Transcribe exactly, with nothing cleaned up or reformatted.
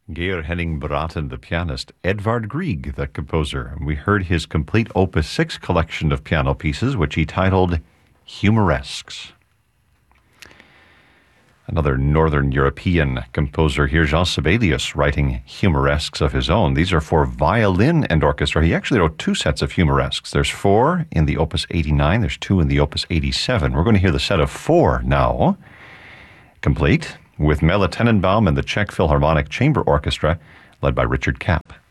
Geir Henning Braten, the pianist, Edvard Grieg, the composer. And we heard his complete Opus six collection of piano pieces, which he titled Humoresques. Another Northern European composer here, Jean Sibelius, writing humoresques of his own. These are for violin and orchestra. He actually wrote two sets of humoresques. There's four in the Opus eighty-nine. There's two in the Opus eighty-seven. We're going to hear the set of four now, complete with Melle Tenenbaum and the Czech Philharmonic Chamber Orchestra, led by Richard Kapp.